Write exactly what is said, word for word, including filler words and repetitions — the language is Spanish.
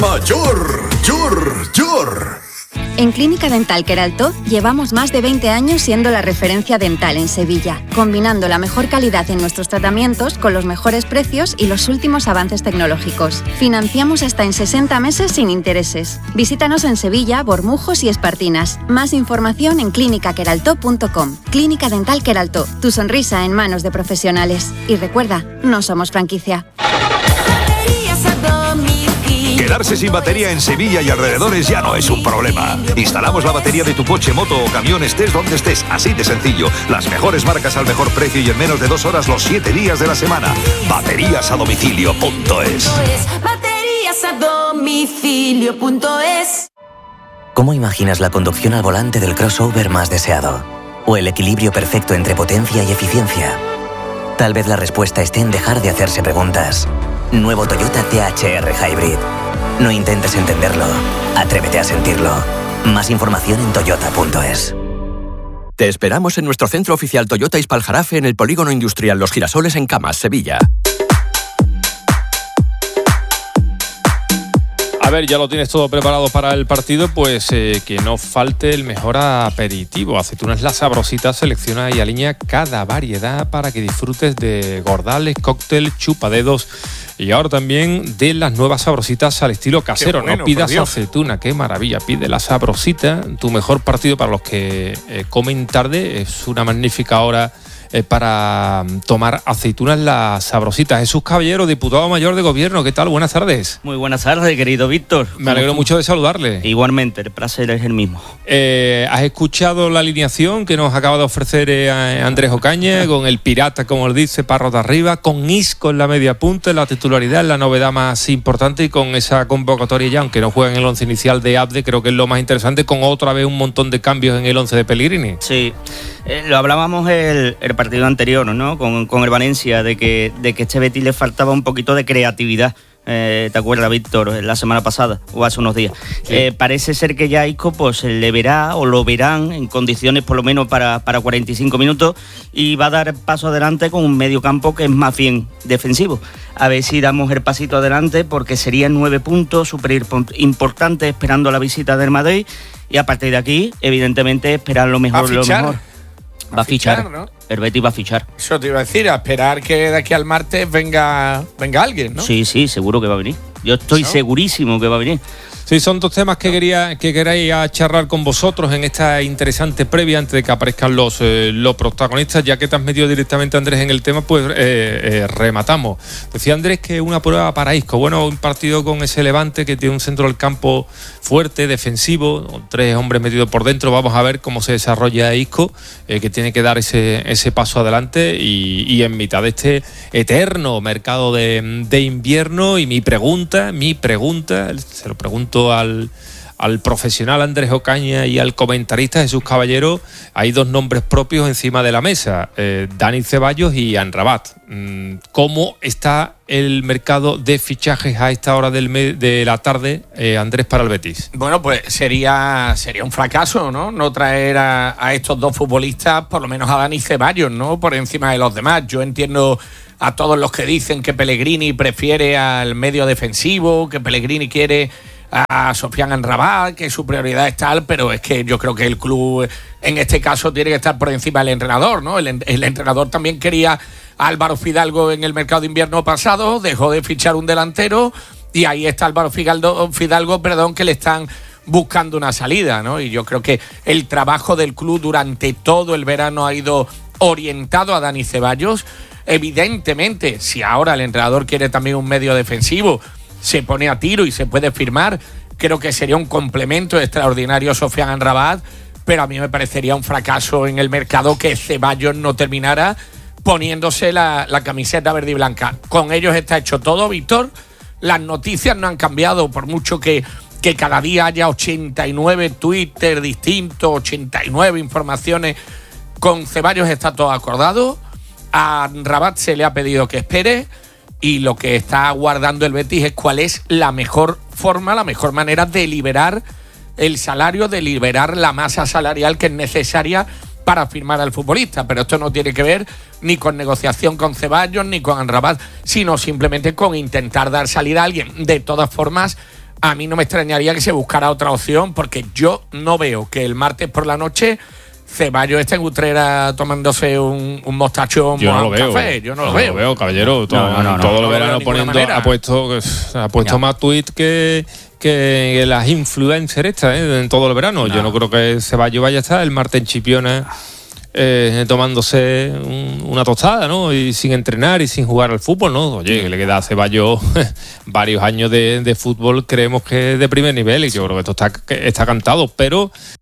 Mayor, Yor, Yor. En Clínica Dental Queraltó llevamos más de veinte años siendo la referencia dental en Sevilla, combinando la mejor calidad en nuestros tratamientos con los mejores precios y los últimos avances tecnológicos. Financiamos hasta en sesenta meses sin intereses. Visítanos en Sevilla, Bormujos y Espartinas. Más información en clínica queraltó punto com. Clínica Dental Queraltó, tu sonrisa en manos de profesionales. Y recuerda, no somos franquicia. Quedarse sin batería en Sevilla y alrededores ya no es un problema. Instalamos la batería de tu coche, moto o camión, estés donde estés, así de sencillo. Las mejores marcas al mejor precio y en menos de dos horas los siete días de la semana. Baterías a domicilio punto es. Baterías a domicilio punto es. ¿Cómo imaginas la conducción al volante del crossover más deseado? ¿O el equilibrio perfecto entre potencia y eficiencia? Tal vez la respuesta esté en dejar de hacerse preguntas. Nuevo Toyota T H R Hybrid. No intentes entenderlo, atrévete a sentirlo. Más información en toyota punto es. Te esperamos en nuestro centro oficial Toyota Ispaljarafe en el Polígono Industrial Los Girasoles en Camas, Sevilla. A ver, ya lo tienes todo preparado para el partido, pues eh, que no falte el mejor aperitivo. Aceitunas La Sabrosita selecciona y alinea cada variedad para que disfrutes de gordales, cóctel, chupadedos y ahora también de las nuevas Sabrositas al estilo casero. Bueno, no pidas aceituna, qué maravilla. Pide La Sabrosita, tu mejor partido para los que eh, comen tarde. Es una magnífica hora Eh, para tomar aceitunas La Sabrosita. Jesús Caballero, diputado mayor de Gobierno, ¿qué tal? Buenas tardes. Muy buenas tardes, querido Víctor. Me alegro mucho de saludarle. Igualmente, el placer es el mismo. Eh, ¿Has escuchado la alineación que nos acaba de ofrecer eh, Andrés Ocaña, con el pirata, como él dice, Parro de arriba, con Isco en la media punta, en la titularidad, en la novedad más importante, y con esa convocatoria ya, aunque no juega en el once inicial de Abde, creo que es lo más interesante, con otra vez un montón de cambios en el once de Pellegrini? Sí, eh, lo hablábamos el, el partido anterior, ¿no? Con, con el Valencia, de que, de que este Betis le faltaba un poquito de creatividad. Eh, ¿Te acuerdas, Víctor? La semana pasada o hace unos días. Sí. Eh, parece ser que ya Isco pues le verá o lo verán en condiciones por lo menos para, para cuarenta y cinco minutos, y va a dar paso adelante con un medio campo que es más bien defensivo. A ver si damos el pasito adelante, porque serían nueve puntos súper importantes esperando la visita del Madrid, y a partir de aquí, evidentemente, esperar lo mejor. Lo mejor. Va a fichar, fichar, ¿no? El Betis va a fichar. Eso te iba a decir, a esperar que de aquí al martes venga, venga alguien, ¿no? Sí, sí, seguro que va a venir. Yo estoy ¿No? segurísimo que va a venir. Sí, son dos temas que quería que queráis charlar con vosotros en esta interesante previa antes de que aparezcan los, eh, los protagonistas. Ya que te has metido directamente, Andrés, en el tema, pues eh, eh, rematamos. Decía Andrés que una prueba para Isco. Bueno, un partido con ese Levante que tiene un centro del campo fuerte, defensivo, con tres hombres metidos por dentro. Vamos a ver cómo se desarrolla Isco, eh, que tiene que dar ese, ese paso adelante, y, y en mitad de este eterno mercado de, de invierno. Y mi pregunta, mi pregunta, se lo pregunto Al, al profesional Andrés Ocaña y al comentarista Jesús Caballero. Hay dos nombres propios encima de la mesa, eh, Dani Ceballos y Amrabat. ¿Cómo está el mercado de fichajes a esta hora del me- de la tarde, eh, Andrés, para el Betis? Bueno, pues sería, sería un fracaso, ¿no? No traer a, a estos dos futbolistas, por lo menos a Dani Ceballos, ¿no? Por encima de los demás. Yo entiendo a todos los que dicen que Pellegrini prefiere al medio defensivo, que Pellegrini quiere a Sofiane Amrabat, que su prioridad es tal, pero es que yo creo que el club en este caso tiene que estar por encima del entrenador, ¿no? El, el entrenador también quería a Álvaro Fidalgo en el mercado de invierno pasado, dejó de fichar un delantero, y ahí está Álvaro Fidalgo, Fidalgo, perdón, que le están buscando una salida, ¿no? Y yo creo que el trabajo del club durante todo el verano ha ido orientado a Dani Ceballos. Evidentemente, si ahora el entrenador quiere también un medio defensivo, se pone a tiro y se puede firmar. Creo que sería un complemento extraordinario Sofiane Amrabat, pero a mí me parecería un fracaso en el mercado que Ceballos no terminara poniéndose la, la camiseta verde y blanca. Con ellos está hecho todo, Víctor. Las noticias no han cambiado, por mucho que, que cada día haya ochenta y nueve Twitter distintos, ochenta y nueve informaciones. Con Ceballos está todo acordado. A Amrabat se le ha pedido que espere, y lo que está aguardando el Betis es cuál es la mejor forma, la mejor manera de liberar el salario, de liberar la masa salarial que es necesaria para firmar al futbolista. Pero esto no tiene que ver ni con negociación con Ceballos ni con Amrabat, sino simplemente con intentar dar salida a alguien. De todas formas, a mí no me extrañaría que se buscara otra opción, porque yo no veo que el martes por la noche Ceballos esté en Utrera tomándose un, un mostacho, yo no lo un veo, café. Yo no, no lo veo. lo veo, caballero. Todo, No, no, no, todo no, el no verano lo veo de ninguna poniendo, manera. ha puesto, ha puesto Ya. más tweet que, que las influencers estas, ¿eh? En todo el verano. No. Yo no creo que Ceballos vaya a estar el martes en Chipiona eh, tomándose un- una tostada, ¿no? Y sin entrenar y sin jugar al fútbol, ¿no? Oye, que le queda a Ceballos varios años de, de fútbol, creemos que de primer nivel, y yo creo que esto está, que está cantado, pero